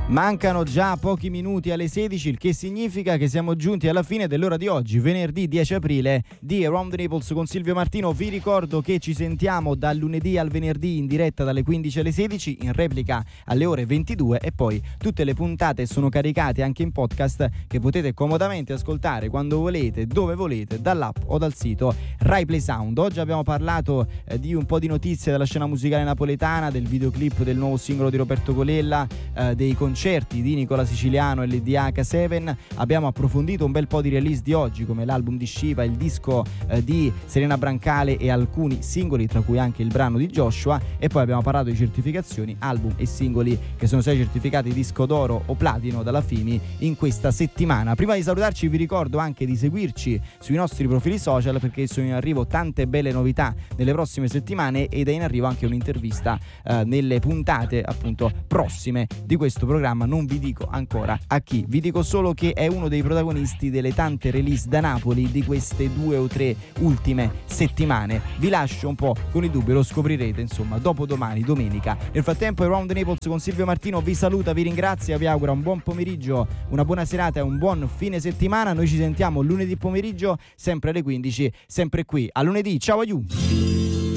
Mancano già pochi minuti alle 16, il che significa che siamo giunti alla fine dell'ora di oggi, venerdì 10 aprile di Around the Naples con Silvio Martino. Vi ricordo che ci sentiamo dal lunedì al venerdì in diretta dalle 15 alle 16, in replica alle ore 22 e poi tutte le puntate sono caricate anche in podcast che potete comodamente ascoltare quando volete, dove volete, dall'app o dal sito Rai Play Sound. Oggi abbiamo parlato di un po' di notizie della scena musicale napoletana, del videoclip del nuovo singolo di Roberto Colella, dei concerti di Nicola Siciliano e l'EDH7. Abbiamo approfondito un bel po' di release di oggi, come l'album di Shiva, il disco di Serena Brancale e alcuni singoli, tra cui anche il brano di Joshua, e poi abbiamo parlato di certificazioni, album e singoli che sono stati certificati disco d'oro o platino dalla FIMI in questa settimana. Prima di salutarci vi ricordo anche di seguirci sui nostri profili social, perché sono in arrivo tante belle novità nelle prossime settimane ed è in arrivo anche un'intervista nelle puntate appunto prossime di questo programma. Non vi dico ancora a chi, vi dico solo che è uno dei protagonisti delle tante release da Napoli di queste 2 o 3 ultime settimane. Vi lascio un po' con i dubbi, lo scoprirete insomma dopodomani, domenica. Nel frattempo Around the Naples con Silvio Martino vi saluta, vi ringrazia, vi augura un buon pomeriggio, una buona serata e un buon fine settimana. Noi ci sentiamo lunedì pomeriggio sempre alle 15, sempre qui. A lunedì, ciao aiù!